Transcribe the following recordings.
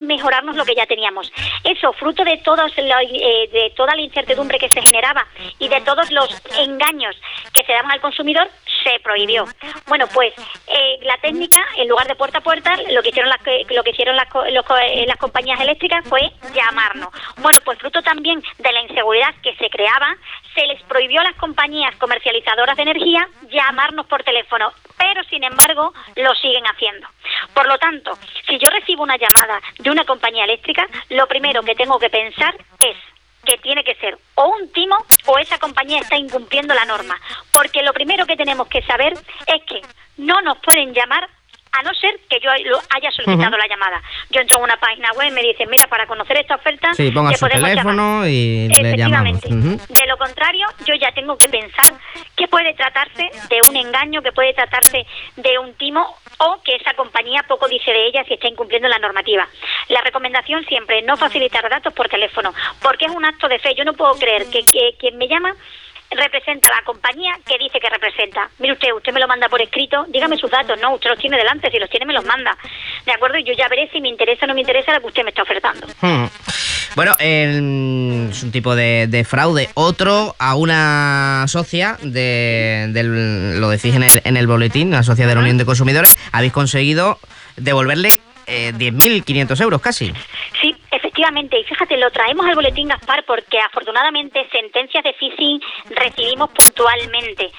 mejorarnos lo que ya teníamos. Eso, fruto de toda la incertidumbre que se generaba y de todos los engaños que se daban al consumidor, se prohibió. Bueno, pues la técnica, en lugar de puerta a puerta, lo que hicieron las compañías eléctricas fue llamarnos. Bueno, pues fruto también de la inseguridad que se creaba, se les prohibió a las compañías comercializadoras de energía llamarnos por teléfono, pero sin embargo lo siguen haciendo. Por lo tanto, si yo recibo una llamada de una compañía eléctrica, lo primero que tengo que pensar es que tiene que ser o un timo o esa compañía está incumpliendo la norma, porque lo primero que tenemos que saber es que no nos pueden llamar a no ser que yo haya solicitado la llamada. Yo entro a una página web y me dicen, mira, para conocer esta oferta, sí, ponga su teléfono llamar. Y le llamamos. De lo contrario, yo ya tengo que pensar que puede tratarse de un engaño, que puede tratarse de un timo, o que esa compañía poco dice de ella si está incumpliendo la normativa. La recomendación siempre es no facilitar datos por teléfono, porque es un acto de fe. Yo no puedo creer que quien me llama representa a la compañía que dice que representa. Mire usted me lo manda por escrito, dígame sus datos. No, usted los tiene delante, si los tiene me los manda, ¿de acuerdo? Y yo ya veré si me interesa o no me interesa lo que usted me está ofertando. Bueno, es un tipo de fraude. Otro, a una socia lo decís en el boletín, la socia de la Unión de Consumidores, habéis conseguido devolverle 10.500 euros casi. Sí, efectivamente, y fíjate, lo traemos al boletín, Gaspar, porque afortunadamente sentencias de phishing recibimos puntualmente.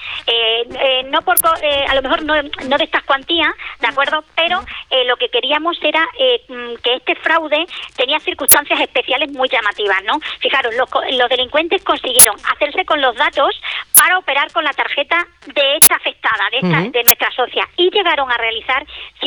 A lo mejor no de estas cuantías, ¿de acuerdo? Pero lo que queríamos era que este fraude tenía circunstancias especiales muy llamativas, ¿no? Fijaros, los delincuentes consiguieron hacerse con los datos para operar con la tarjeta de esta afectada, de nuestra socia, y llegaron a realizar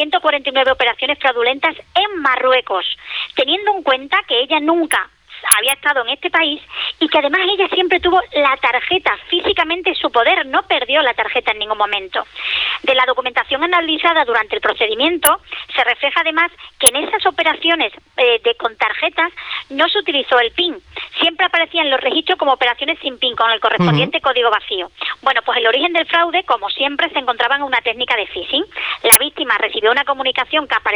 149 operaciones fraudulentas en Marruecos, teniendo en cuenta que ella nunca había estado en este país y que además ella siempre tuvo la tarjeta físicamente en su poder, no perdió la tarjeta en ningún momento. De la documentación analizada durante el procedimiento se refleja además que en esas operaciones con tarjetas no se utilizó el PIN, siempre aparecían los registros como operaciones sin PIN, con el correspondiente código vacío. Bueno, pues el origen del fraude, como siempre, se encontraba en una técnica de phishing. La víctima recibió una comunicación que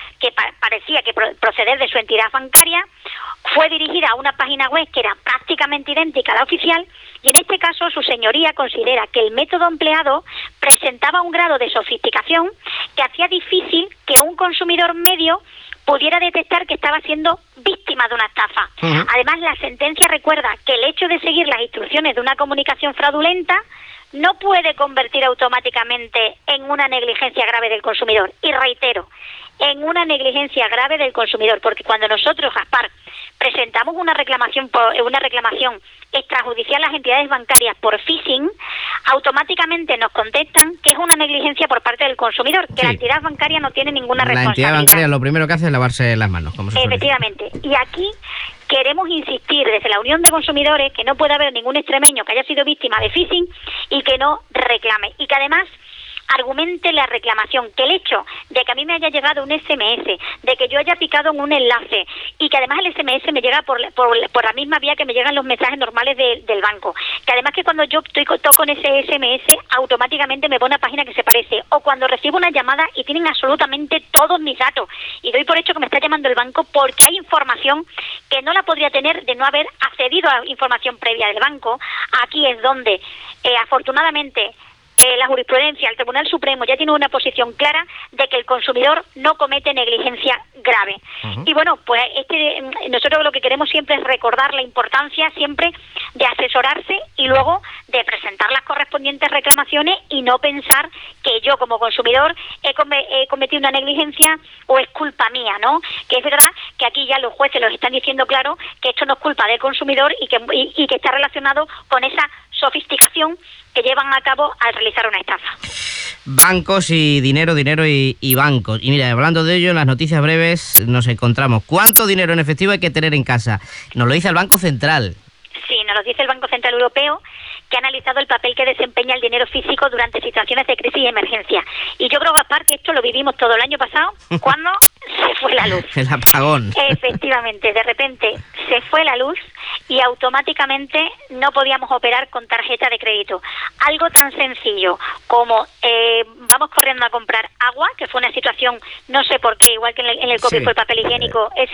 parecía que proceder de su entidad bancaria, fue dirigida a una página web que era prácticamente idéntica a la oficial, y en este caso su señoría considera que el método empleado presentaba un grado de sofisticación que hacía difícil que un consumidor medio pudiera detectar que estaba siendo víctima de una estafa. Además, la sentencia recuerda que el hecho de seguir las instrucciones de una comunicación fraudulenta no puede convertir automáticamente en una negligencia grave del consumidor. Y reitero, en una negligencia grave del consumidor, porque cuando nosotros, Gaspar, presentamos una reclamación extrajudicial a las entidades bancarias por phishing, automáticamente nos contestan que es una negligencia por parte del consumidor, que la entidad bancaria no tiene ninguna responsabilidad. La entidad bancaria lo primero que hace es lavarse las manos, como se suele decir. Efectivamente. Y aquí queremos insistir desde la Unión de Consumidores que no puede haber ningún extremeño que haya sido víctima de phishing y que no reclame. Y que además argumente la reclamación, que el hecho de que a mí me haya llegado un SMS, de que yo haya picado en un enlace y que además el SMS me llega por la misma vía que me llegan los mensajes normales del banco, que además que cuando yo toco en ese SMS automáticamente me pone una página que se parece, o cuando recibo una llamada y tienen absolutamente todos mis datos y doy por hecho que me está llamando el banco porque hay información que no la podría tener de no haber accedido a información previa del banco. Aquí es donde afortunadamente la jurisprudencia, el Tribunal Supremo ya tiene una posición clara de que el consumidor no comete negligencia grave. Y bueno, pues nosotros lo que queremos siempre es recordar la importancia siempre de asesorarse y luego de presentar las correspondientes reclamaciones y no pensar que yo como consumidor he cometido una negligencia o es culpa mía, ¿no? Que es verdad que aquí ya los jueces los están diciendo claro que esto no es culpa del consumidor y que está relacionado con esa sofisticación que llevan a cabo al realizar una estafa. Bancos y dinero y bancos. Y mira, hablando de ello, en las noticias breves nos encontramos. ¿Cuánto dinero en efectivo hay que tener en casa? Nos lo dice el Banco Central. Sí, nos lo dice el Banco Central Europeo, que ha analizado el papel que desempeña el dinero físico durante situaciones de crisis y emergencia. Y yo creo, Gaspar, que esto lo vivimos todo el año pasado, cuando se fue la luz. El apagón. Efectivamente, de repente se fue la luz y automáticamente no podíamos operar con tarjeta de crédito. Algo tan sencillo como vamos corriendo a comprar agua, que fue una situación, no sé por qué, igual que en el COVID fue el papel higiénico, ese